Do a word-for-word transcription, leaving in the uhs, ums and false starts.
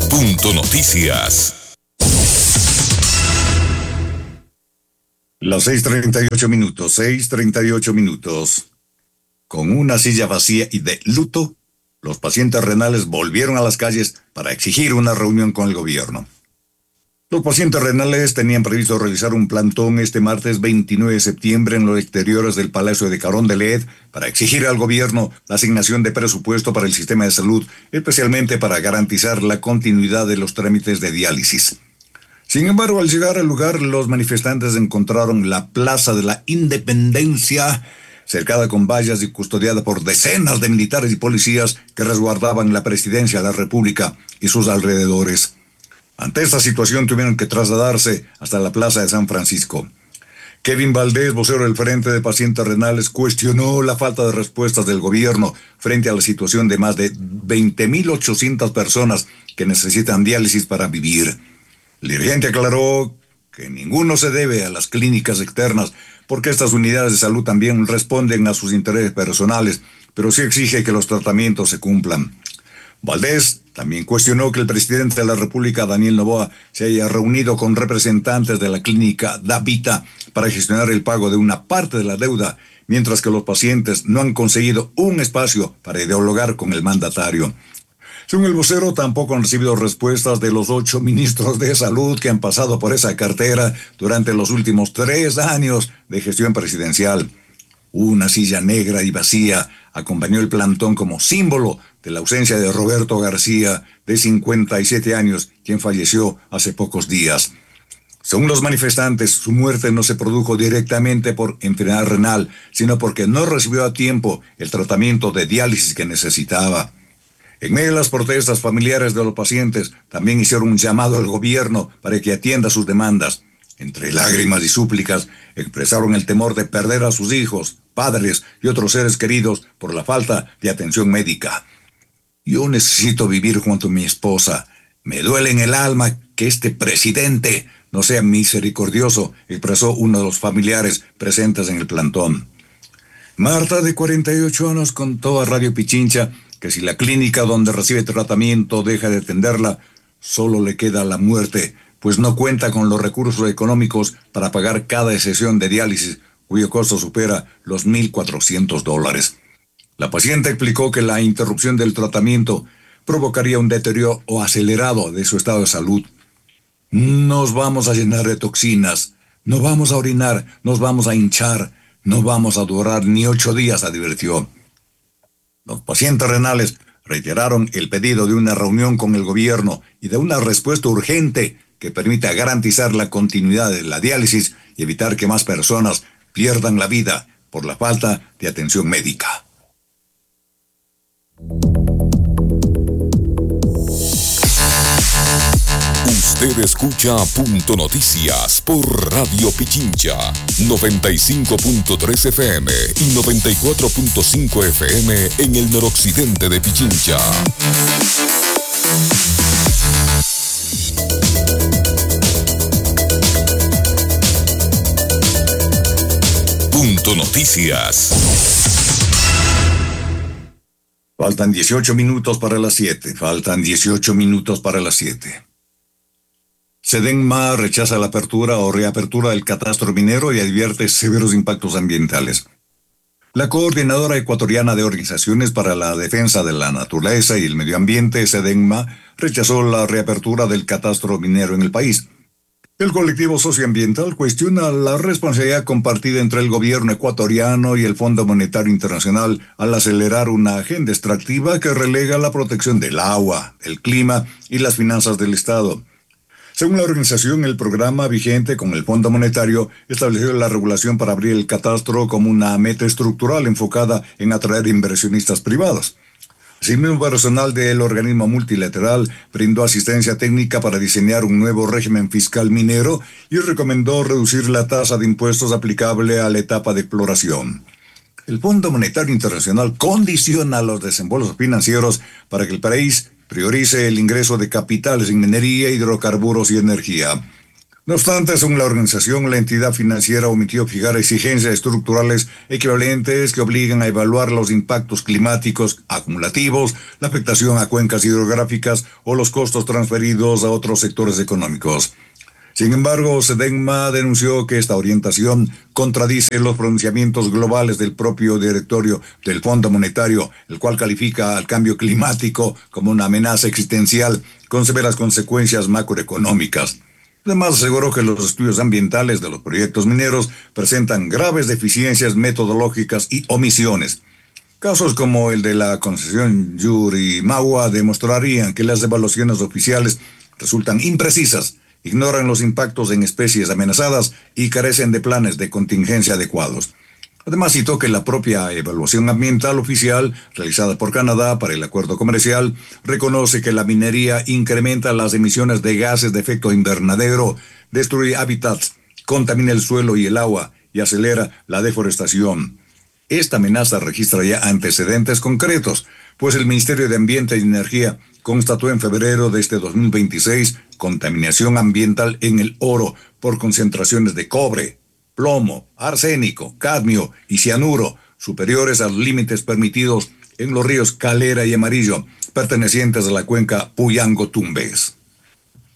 Punto Noticias. Las seis treinta y ocho minutos, seis treinta y ocho minutos. Con una silla vacía y de luto, los pacientes renales volvieron a las calles para exigir una reunión con el gobierno. Los pacientes renales tenían previsto realizar un plantón este martes veintinueve de septiembre en los exteriores del Palacio de Carondelet para exigir al gobierno la asignación de presupuesto para el sistema de salud, especialmente para garantizar la continuidad de los trámites de diálisis. Sin embargo, al llegar al lugar, los manifestantes encontraron la Plaza de la Independencia cercada con vallas y custodiada por decenas de militares y policías que resguardaban la presidencia de la República y sus alrededores. Ante esta situación tuvieron que trasladarse hasta la Plaza de San Francisco. Kevin Valdés, vocero del Frente de Pacientes Renales, cuestionó la falta de respuestas del gobierno frente a la situación de más de veinte mil ochocientas personas que necesitan diálisis para vivir. El dirigente aclaró que ninguno se debe a las clínicas externas, porque estas unidades de salud también responden a sus intereses personales, pero sí exige que los tratamientos se cumplan. Valdés también cuestionó que el presidente de la República, Daniel Noboa, se haya reunido con representantes de la clínica Davita para gestionar el pago de una parte de la deuda, mientras que los pacientes no han conseguido un espacio para dialogar con el mandatario. Según el vocero, tampoco han recibido respuestas de los ocho ministros de salud que han pasado por esa cartera durante los últimos tres años de gestión presidencial. Una silla negra y vacía acompañó el plantón como símbolo de la ausencia de Roberto García, de cincuenta y siete años, quien falleció hace pocos días. Según los manifestantes, su muerte no se produjo directamente por enfermedad renal, sino porque no recibió a tiempo el tratamiento de diálisis que necesitaba. En medio de las protestas, familiares de los pacientes también hicieron un llamado al gobierno para que atienda sus demandas. Entre lágrimas y súplicas, expresaron el temor de perder a sus hijos, padres y otros seres queridos por la falta de atención médica. Yo necesito vivir junto a mi esposa. Me duele en el alma que este presidente no sea misericordioso, expresó uno de los familiares presentes en el plantón. Marta, de cuarenta y ocho años, contó a Radio Pichincha que si la clínica donde recibe tratamiento deja de atenderla, solo le queda la muerte, pues no cuenta con los recursos económicos para pagar cada sesión de diálisis, cuyo costo supera los mil cuatrocientos dólares. La paciente explicó que la interrupción del tratamiento provocaría un deterioro acelerado de su estado de salud. Nos vamos a llenar de toxinas, no vamos a orinar, nos vamos a hinchar, no vamos a durar ni ocho días, advirtió. Los pacientes renales reiteraron el pedido de una reunión con el gobierno y de una respuesta urgente que permita garantizar la continuidad de la diálisis y evitar que más personas pierdan la vida por la falta de atención médica. Usted escucha Punto Noticias por Radio Pichincha, noventa y cinco punto tres F M y noventa y cuatro punto cinco F M en el noroccidente de Pichincha. Punto Noticias. Faltan dieciocho minutos para las siete. Faltan dieciocho minutos para las siete. Sedenma rechaza la apertura o reapertura del catastro minero y advierte severos impactos ambientales. La Coordinadora Ecuatoriana de Organizaciones para la Defensa de la Naturaleza y el Medio Ambiente, Sedenma, rechazó la reapertura del catastro minero en el país. El colectivo socioambiental cuestiona la responsabilidad compartida entre el gobierno ecuatoriano y el Fondo Monetario Internacional al acelerar una agenda extractiva que relega la protección del agua, el clima y las finanzas del Estado. Según la organización, el programa vigente con el Fondo Monetario estableció la regulación para abrir el catastro como una meta estructural enfocada en atraer inversionistas privados. Asimismo, personal del organismo multilateral brindó asistencia técnica para diseñar un nuevo régimen fiscal minero y recomendó reducir la tasa de impuestos aplicable a la etapa de exploración. El Fondo Monetario Internacional condiciona los desembolsos financieros para que el país priorice el ingreso de capitales en minería, hidrocarburos y energía. No obstante, según la organización, la entidad financiera omitió fijar exigencias estructurales equivalentes que obligan a evaluar los impactos climáticos acumulativos, la afectación a cuencas hidrográficas o los costos transferidos a otros sectores económicos. Sin embargo, Sedegma denunció que esta orientación contradice los pronunciamientos globales del propio directorio del Fondo Monetario, el cual califica al cambio climático como una amenaza existencial con severas consecuencias macroeconómicas. Además, aseguró que los estudios ambientales de los proyectos mineros presentan graves deficiencias metodológicas y omisiones. Casos como el de la concesión Yurimaguas demostrarían que las evaluaciones oficiales resultan imprecisas, ignoran los impactos en especies amenazadas y carecen de planes de contingencia adecuados. Además, citó que la propia evaluación ambiental oficial realizada por Canadá para el acuerdo comercial reconoce que la minería incrementa las emisiones de gases de efecto invernadero, destruye hábitats, contamina el suelo y el agua y acelera la deforestación. Esta amenaza registra ya antecedentes concretos, pues el Ministerio de Ambiente y Energía constató en febrero de este dos mil veintiséis contaminación ambiental en el oro por concentraciones de cobre, plomo, arsénico, cadmio y cianuro superiores a los límites permitidos en los ríos Calera y Amarillo, pertenecientes a la cuenca Puyango-Tumbes.